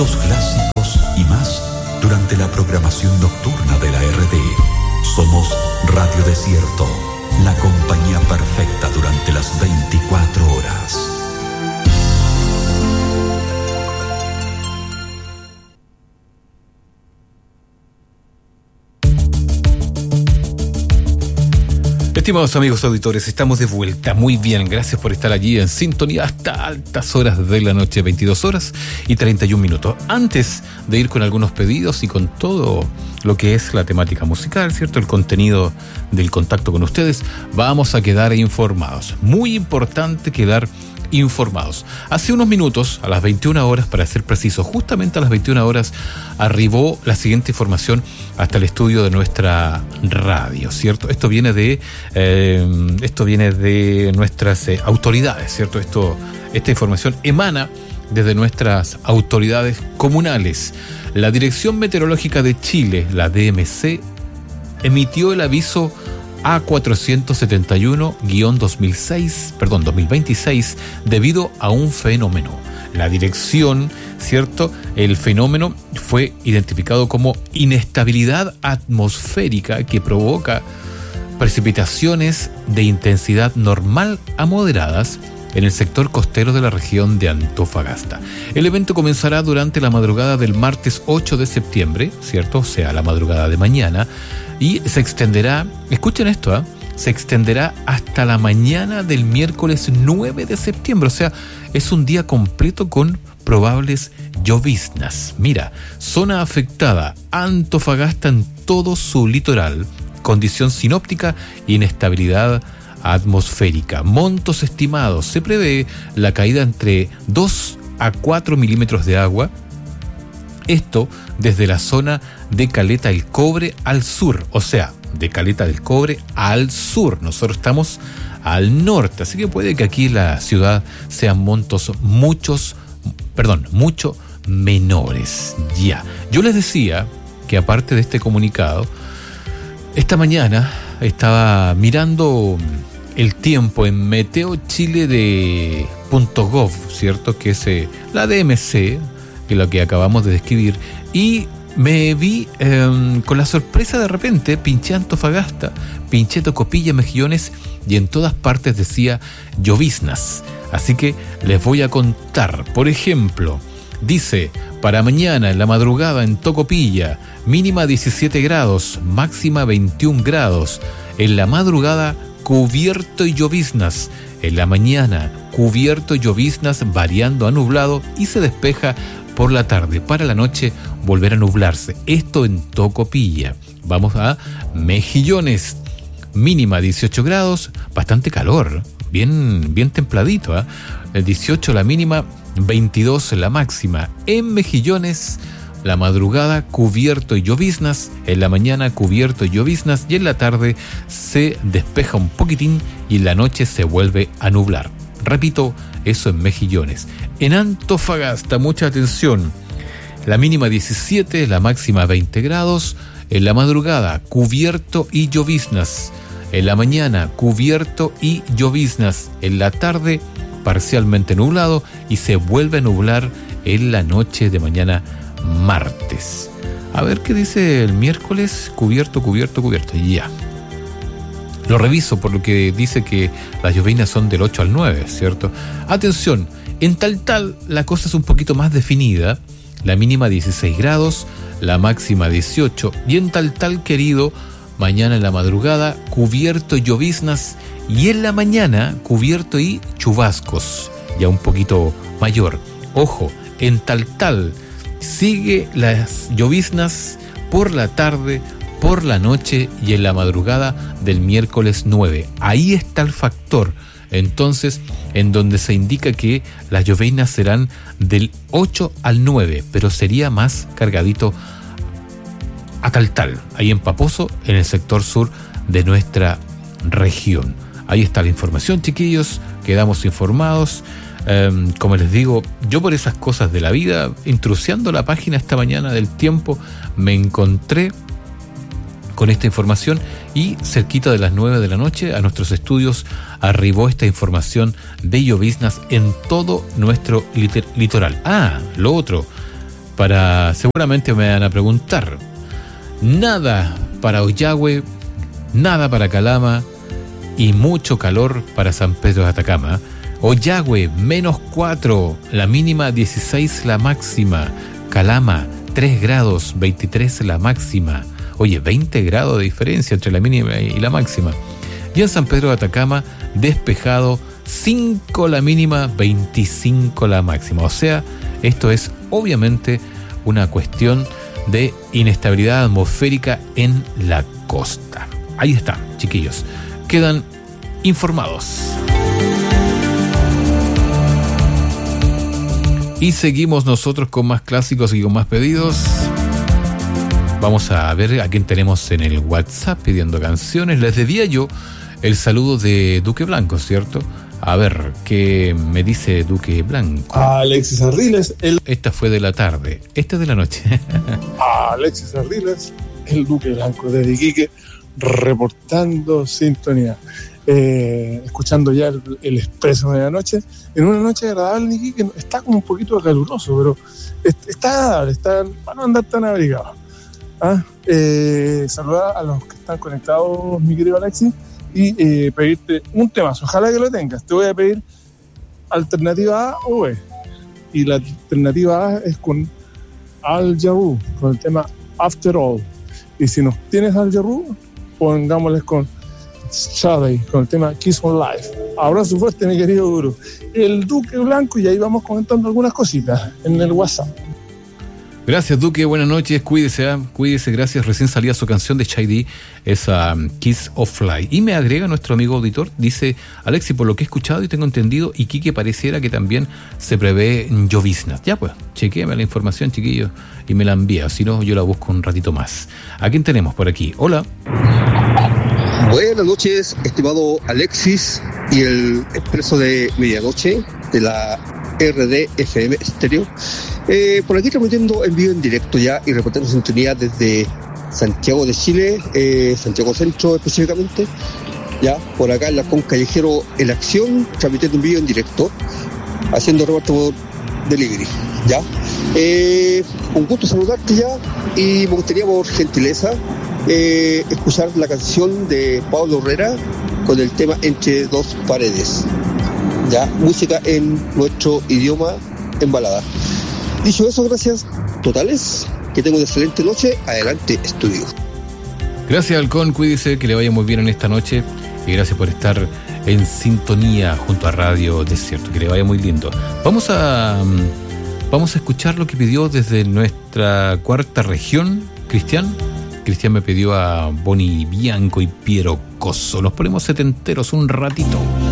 éxitos clásicos y más durante la programación nocturna de la RTE. Somos Radio Desierto, la compañía perfecta durante las 24 horas. Estimados amigos auditores, estamos de vuelta. Muy bien, gracias por estar allí en sintonía hasta altas horas de la noche, 22 horas y 31 minutos. Antes de ir con algunos pedidos y con todo lo que es la temática musical, ¿cierto? El contenido del contacto con ustedes, vamos a quedar informados. Muy importante quedar informados. Hace unos minutos, a las 21 horas, para ser preciso, justamente a las 21 horas, arribó la siguiente información hasta el estudio de nuestra radio, ¿cierto? Esto viene de nuestras autoridades, ¿cierto? Esta información emana desde nuestras autoridades comunales. La Dirección Meteorológica de Chile, la DMC, emitió el aviso A471-2026 debido a un fenómeno. La dirección, ¿cierto? El fenómeno fue identificado como inestabilidad atmosférica que provoca precipitaciones de intensidad normal a moderadas en el sector costero de la región de Antofagasta. El evento comenzará durante la madrugada del martes 8 de septiembre, ¿cierto? O sea, la madrugada de mañana, y se extenderá, escuchen esto, se extenderá hasta la mañana del miércoles 9 de septiembre, o sea, es un día completo con probables lloviznas. Mira, zona afectada, Antofagasta en todo su litoral, condición sinóptica, inestabilidad atmosférica. Montos estimados, se prevé la caída entre 2 a 4 milímetros de agua, esto desde la zona de Caleta del Cobre al sur, o sea, de Caleta del Cobre al sur. Nosotros estamos al norte, así que puede que aquí en la ciudad sean montos mucho menores. Ya, yo les decía que aparte de este comunicado, esta mañana estaba mirando el tiempo en meteochile.gov, ¿cierto? Que es la DMC, que es lo que acabamos de describir, y me vi con la sorpresa de repente, pinché Antofagasta, pinché Tocopilla, Mejillones, y en todas partes decía lloviznas. Así que les voy a contar. Por ejemplo, dice, para mañana en la madrugada en Tocopilla, mínima 17 grados, máxima 21 grados. En la madrugada, cubierto y lloviznas. En la mañana, cubierto y lloviznas, variando a nublado, y se despeja por la tarde. Para la noche, volver a nublarse. Esto en Tocopilla. Vamos a Mejillones. Mínima 18 grados, bastante calor, bien templadito, ¿eh? 18 la mínima, 22 la máxima. En Mejillones, la madrugada cubierto y lloviznas, en la mañana cubierto y lloviznas, y en la tarde se despeja un poquitín y en la noche se vuelve a nublar. Repito, eso en Mejillones. En Antofagasta, mucha atención, la mínima 17, la máxima 20 grados, en la madrugada cubierto y lloviznas, en la mañana cubierto y lloviznas, en la tarde parcialmente nublado y se vuelve a nublar en la noche de mañana martes. A ver qué dice el miércoles, cubierto, ya. Lo reviso por lo que dice que las lloviznas son del 8 al 9, ¿cierto? Atención, en Taltal la cosa es un poquito más definida, la mínima 16 grados, la máxima 18, y en Taltal, querido, mañana en la madrugada, cubierto y lloviznas, y en la mañana, cubierto y chubascos, ya un poquito mayor. Ojo, en Taltal sigue las lloviznas por la tarde, por la noche y en la madrugada del miércoles 9. Ahí está el factor, entonces, en donde se indica que las lloviznas serán del 8 al 9, pero sería más cargadito a Taltal, ahí en Paposo, en el sector sur de nuestra región. Ahí está la información, chiquillos, quedamos informados. Como les digo, yo por esas cosas de la vida, intrusiando la página esta mañana del Tiempo, me encontré con esta información y cerquita de las 9 de la noche a nuestros estudios arribó esta información de lloviznas en todo nuestro litoral. Lo otro, seguramente me van a preguntar, nada para Ollagüe, nada para Calama y mucho calor para San Pedro de Atacama. Ollagüe, -4, la mínima 16, la máxima. Calama, 3 grados, 23 la máxima. Oye, 20 grados de diferencia entre la mínima y la máxima. Y en San Pedro de Atacama, despejado, 5 la mínima, 25 la máxima. O sea, esto es obviamente una cuestión de inestabilidad atmosférica en la costa. Ahí está, chiquillos. Quedan informados. Y seguimos nosotros con más clásicos y con más pedidos. Vamos a ver a quién tenemos en el WhatsApp pidiendo canciones. Les debía yo el saludo de Duque Blanco, ¿cierto? A ver, ¿qué me dice Duque Blanco? Alexis Arriles. Esta fue de la tarde, esta es de la noche. Alexis Arriles, el Duque Blanco de Iquique, reportando sintonía. Escuchando ya el expreso de la noche, en una noche agradable en Iquique. Está como un poquito caluroso, pero está agradable, para no andar tan abrigado. Saludar a los que están conectados, mi querido Alexis, y pedirte un temazo, ojalá que lo tengas. Te voy a pedir alternativa A o B, y la alternativa A es con Al Jarreau, con el tema After All, y si nos tienes Al Jarreau, pongámosles con Shadey, con el tema Kiss on Life. Abrazo fuerte, mi querido Duro, el Duque Blanco, y ahí vamos comentando algunas cositas en el WhatsApp. Gracias, Duque, buenas noches, cuídese, gracias. Recién salía su canción de Shady, esa Kiss of Life. Y me agrega nuestro amigo auditor, dice: Alexis, por lo que he escuchado y tengo entendido, Iquique pareciera que también se prevé lloviznas. Ya pues, chequéame la información, chiquillos, y me la envía, si no yo la busco un ratito más. ¿A quién tenemos por aquí? Hola. Buenas noches, estimado Alexis y el expreso de medianoche de la RD-FM Estéreo. Por aquí transmitiendo en vivo en directo ya y reportando sintonía desde Santiago de Chile, Santiago Centro específicamente, ya por acá en la con Callejero en Acción, transmitiendo en vivo en directo, haciendo reporte por delivery, ya. Un gusto saludarte ya, y me gustaría por gentileza escuchar la canción de Pablo Herrera con el tema Entre dos paredes, ya, música en nuestro idioma en balada. Dicho eso, gracias totales, que tenga una excelente noche. Adelante, estudio. Gracias, Halcón, cuídese, que le vaya muy bien en esta noche, y gracias por estar en sintonía junto a Radio Desierto, que le vaya muy lindo. Vamos a escuchar lo que pidió desde nuestra cuarta región, Cristian. Cristian me pidió a Boni Bianco y Piero Cosso. Nos ponemos setenteros un ratito.